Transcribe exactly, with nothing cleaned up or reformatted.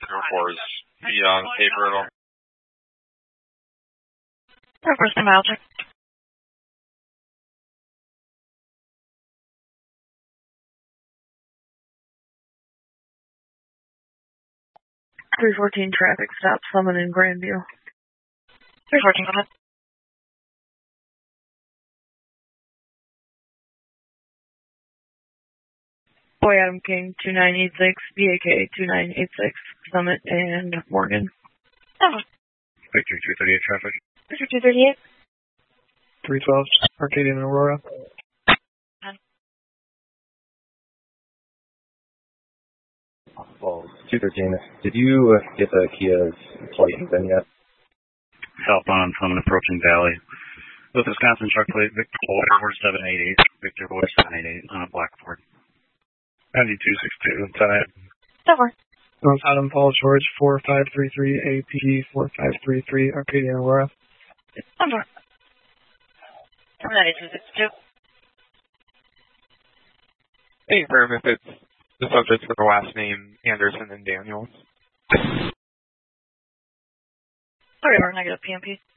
zero four is beyond paper at all. Reverse the mile check. three fourteen traffic stop, Summon in Grandview. three fourteen, go ahead. Boy Adam King, two nine eight six, B A K, two nine eight six, Summit and Morgan. Oh. Victor two thirty-eight traffic. Victor two thirty-eight. three twelve, Arcadian and Aurora. Well, two thirteen, did you get the Kia's plate in yet? Southbound Summit approaching Valley. With Wisconsin truck plate, Victor four seven eight eight, Victor four seven eight eight on a black Ford. ninety-two sixty-two, ten eight. Over. North Adam Paul George, four five three three, A P G four five three three, Arcadian Aurora. Over. ninety-two sixty-two. Can you confirm if it's the subject with the last name Anderson and Daniels? Whatever, negative P M P.